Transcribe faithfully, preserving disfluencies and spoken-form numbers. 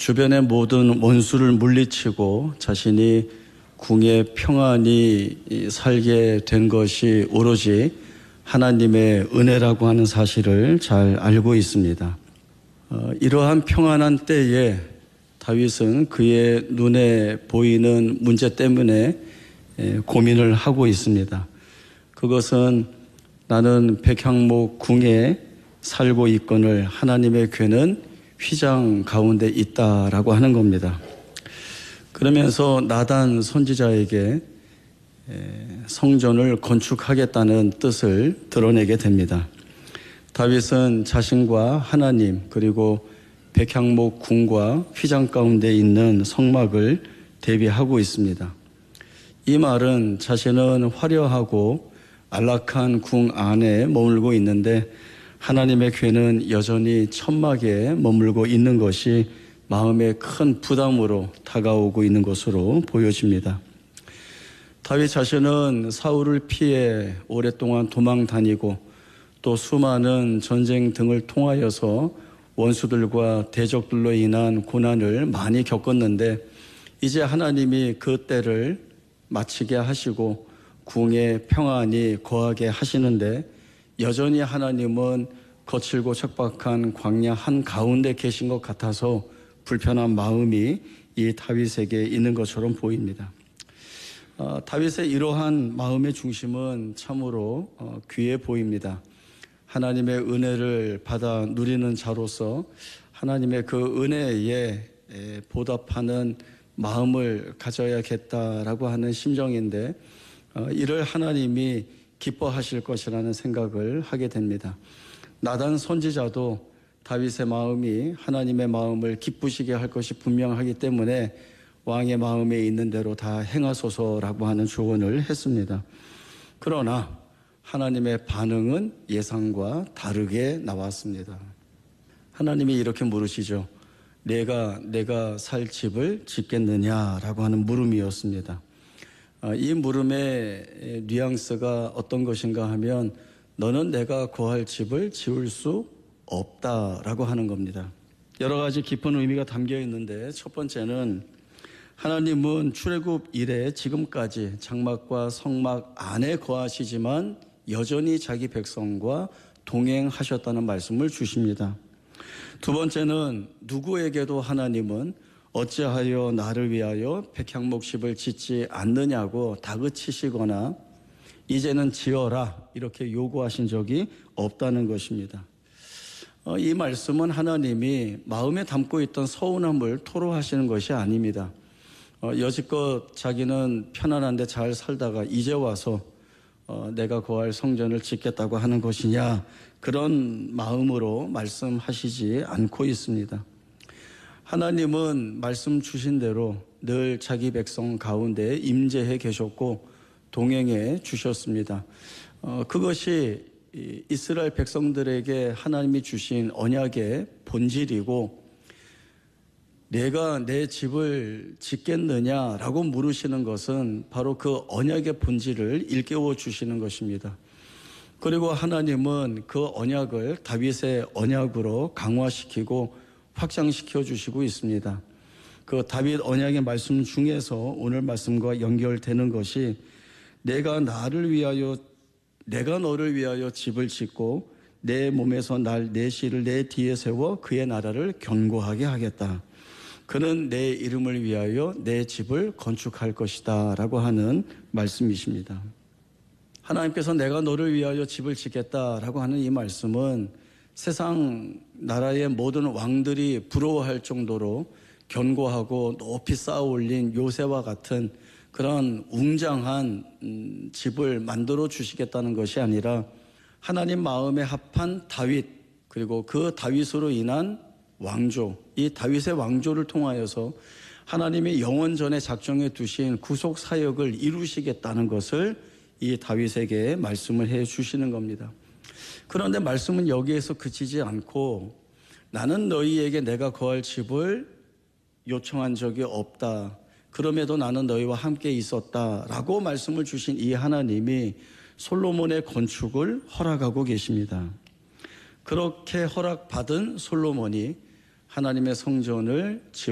주변의 모든 원수를 물리치고 자신이 궁에 평안히 살게 된 것이 오로지 하나님의 은혜라고 하는 사실을 잘 알고 있습니다. 어, 이러한 평안한 때에 다윗은 그의 눈에 보이는 문제 때문에 고민을 하고 있습니다. 그것은 나는 백향목 궁에 살고 있거늘 하나님의 궤는 휘장 가운데 있다라고 하는 겁니다. 그러면서 나단 선지자에게 성전을 건축하겠다는 뜻을 드러내게 됩니다. 다윗은 자신과 하나님 그리고 백향목 궁과 휘장 가운데 있는 성막을 대비하고 있습니다. 이 말은 자신은 화려하고 안락한 궁 안에 머물고 있는데 하나님의 궤는 여전히 천막에 머물고 있는 것이 마음의 큰 부담으로 다가오고 있는 것으로 보여집니다. 다윗 자신은 사울을 피해 오랫동안 도망 다니고 또 수많은 전쟁 등을 통하여서 원수들과 대적들로 인한 고난을 많이 겪었는데 이제 하나님이 그 때를 마치게 하시고 궁에 평안히 거하게 하시는데 여전히 하나님은 거칠고 척박한 광야 한가운데 계신 것 같아서 불편한 마음이 이 다윗에게 있는 것처럼 보입니다. 어, 다윗의 이러한 마음의 중심은 참으로 어, 귀해 보입니다. 하나님의 은혜를 받아 누리는 자로서 하나님의 그 은혜에 보답하는 마음을 가져야겠다라고 하는 심정인데 어, 이를 하나님이 기뻐하실 것이라는 생각을 하게 됩니다. 나단 선지자도 다윗의 마음이 하나님의 마음을 기쁘시게 할 것이 분명하기 때문에 왕의 마음에 있는 대로 다 행하소서라고 하는 조언을 했습니다. 그러나 하나님의 반응은 예상과 다르게 나왔습니다. 하나님이 이렇게 물으시죠. 내가 내가 살 집을 짓겠느냐라고 하는 물음이었습니다. 이 물음의 뉘앙스가 어떤 것인가 하면 너는 내가 거할 집을 지을 수 없다라고 하는 겁니다. 여러 가지 깊은 의미가 담겨 있는데 첫 번째는 하나님은 출애굽 이래 지금까지 장막과 성막 안에 거하시지만 여전히 자기 백성과 동행하셨다는 말씀을 주십니다. 두 번째는 누구에게도 하나님은 어찌하여 나를 위하여 백향목십을 짓지 않느냐고 다그치시거나 이제는 지어라 이렇게 요구하신 적이 없다는 것입니다. 이 말씀은 하나님이 마음에 담고 있던 서운함을 토로하시는 것이 아닙니다. 여지껏 자기는 편안한데 잘 살다가 이제 와서 내가 거할 성전을 짓겠다고 하는 것이냐 그런 마음으로 말씀하시지 않고 있습니다. 하나님은 말씀 주신 대로 늘 자기 백성 가운데 임재해 계셨고 동행해 주셨습니다. 그것이 이스라엘 백성들에게 하나님이 주신 언약의 본질이고 내가 내 집을 짓겠느냐라고 물으시는 것은 바로 그 언약의 본질을 일깨워 주시는 것입니다. 그리고 하나님은 그 언약을 다윗의 언약으로 강화시키고 확장시켜 주시고 있습니다. 그 다윗 언약의 말씀 중에서 오늘 말씀과 연결되는 것이 내가 나를 위하여 내가 너를 위하여 집을 짓고 내 몸에서 날 내 씨를 내 뒤에 세워 그의 나라를 견고하게 하겠다. 그는 내 이름을 위하여 내 집을 건축할 것이다 라고 하는 말씀이십니다. 하나님께서 내가 너를 위하여 집을 짓겠다라고 하는 이 말씀은 세상 나라의 모든 왕들이 부러워할 정도로 견고하고 높이 쌓아 올린 요새와 같은 그런 웅장한 집을 만들어 주시겠다는 것이 아니라 하나님 마음에 합한 다윗 그리고 그 다윗으로 인한 왕조, 이 다윗의 왕조를 통하여서 하나님이 영원전에 작정해 두신 구속 사역을 이루시겠다는 것을 이 다윗에게 말씀을 해 주시는 겁니다. 그런데 말씀은 여기에서 그치지 않고 나는 너희에게 내가 거할 집을 요청한 적이 없다. 그럼에도 나는 너희와 함께 있었다라고 말씀을 주신 이 하나님이 솔로몬의 건축을 허락하고 계십니다. 그렇게 허락받은 솔로몬이 하나님의 성전을 지어